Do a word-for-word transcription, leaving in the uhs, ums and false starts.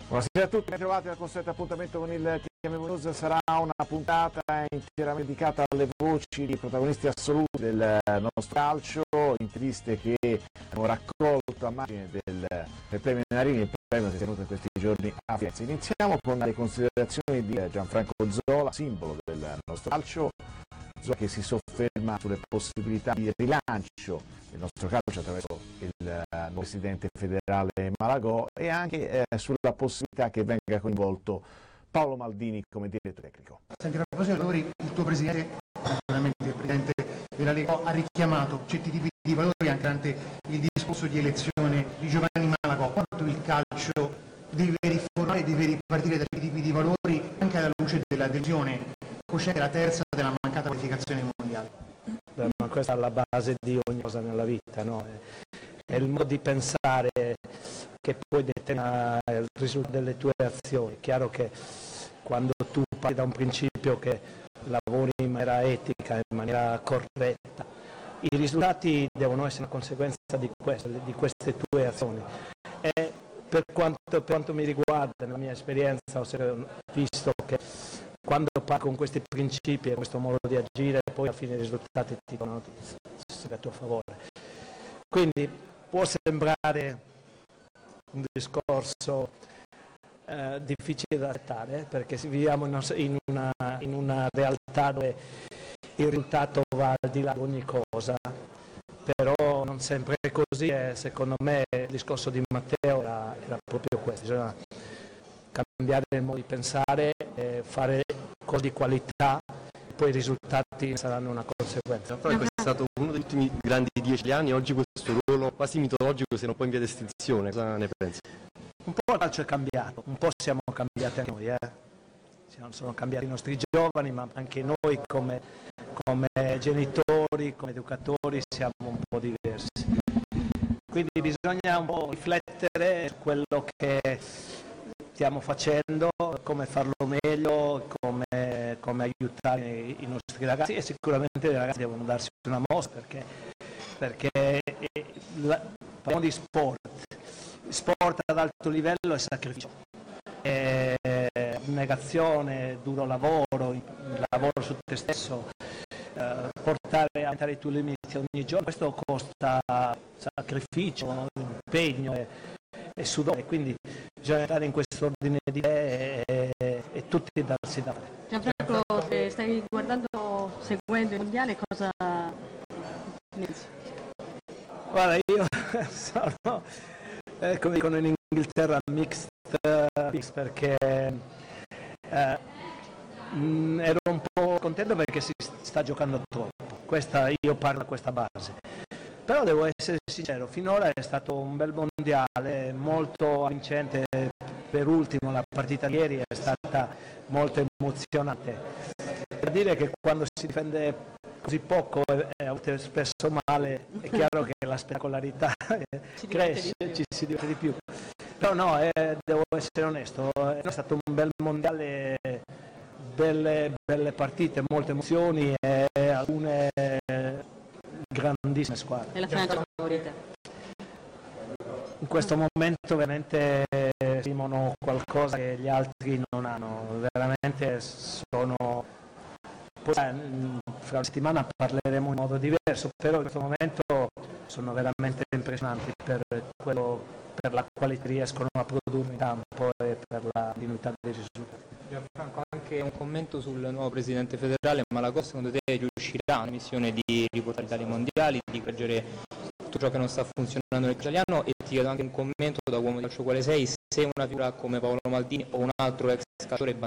Buonasera a tutti, ben trovati al consueto appuntamento con il T M V News. Sarà una puntata interamente dedicata alle voci di protagonisti assoluti del nostro calcio, interviste che abbiamo raccolto a margine del, del premio Narini, il premio che si è tenuto in questi giorni a Firenze. Iniziamo con le considerazioni di Gianfranco Zola, simbolo del nostro calcio, Zola che si sofferma sulle possibilità di rilancio del nostro calcio attraverso il nuovo presidente federale Malagò e anche eh, sulla possibilità che venga coinvolto Paolo Maldini come direttore tecnico. Senti, a proposito di valori, il tuo presidente, naturalmente il presidente della Lega, ha richiamato certi tipi di valori anche durante il discorso di elezione di Giovanni Malagò. Quanto il calcio deve riformare, deve ripartire da quei tipi di valori anche alla luce della decisione cosciente, la terza, della mancata qualificazione mondiale? Beh, ma questa è la base di ogni cosa nella vita, no? È il modo di pensare che poi determina il risultato delle tue azioni. È chiaro che quando tu parti da un principio che lavori in maniera etica, in maniera corretta, i risultati devono essere una conseguenza di, questo, di queste tue azioni. E per quanto, per quanto mi riguarda, nella mia esperienza, ho visto che quando parti con questi principi e questo modo di agire, poi alla fine i risultati ti dicono a tuo favore. Quindi può sembrare un discorso eh, difficile da accettare, perché viviamo in una, in una realtà dove il risultato va al di là di ogni cosa, però non sempre è così e secondo me il discorso di Matteo era, era proprio questo, bisogna cambiare il modo di pensare, e fare cose di qualità, poi i risultati saranno una conseguenza. Però questo è stato uno degli ultimi grandi dieci anni, oggi questo ruolo quasi mitologico se non poi in via di estinzione, cosa ne pensi? Un po' il calcio è cambiato, un po' siamo cambiati anche noi, eh? sono cambiati i nostri giovani, ma anche noi come, come genitori, come educatori siamo un po' diversi. Quindi bisogna un po' riflettere su quello che stiamo facendo, come farlo meglio, come, come aiutare i nostri ragazzi e sicuramente i ragazzi devono darsi una mossa perché, perché la, parliamo di sport, sport ad alto livello è sacrificio, è abnegazione, duro lavoro, lavoro su te stesso, eh, portare a aumentare i tuoi limiti ogni giorno, questo costa sacrificio, impegno e, e sudore, quindi bisogna andare in questo ordine di idee e, e, e tutti darsi da fare. Gianfranco, se stai guardando, seguendo il mondiale, cosa pensi? Guarda, io sono, eh, come dicono in Inghilterra, mixed, uh, mixed perché eh, mh, ero un po' contento perché si sta giocando troppo, questa, io parlo a questa base. Però devo essere sincero, finora è stato un bel mondiale, molto vincente, per ultimo la partita di ieri è stata molto emozionante. Per dire che quando si difende così poco e a volte spesso male, è chiaro che la spettacolarità cresce, ci si diverte di più. Però no, eh, devo essere onesto, è stato un bel mondiale, belle, belle partite, molte emozioni e alcune grandissime squadre. E la Francia favorita? In questo momento veramente esprimono qualcosa che gli altri non hanno, veramente sono, poi fra una settimana parleremo in modo diverso, però in questo momento sono veramente impressionanti per quello, per la qualità che riescono a produrre in campo e per la continuità dei risultati. Gianfranco, anche un commento sul nuovo presidente federale Malagò, secondo te riuscirà nella missione di riportare l'Italia ai mondiali, di correggere tutto ciò che non sta funzionando nel calcio italiano? E ti chiedo anche un commento da uomo di calcio quale sei, se una figura come Paolo Maldini o un altro ex calciatore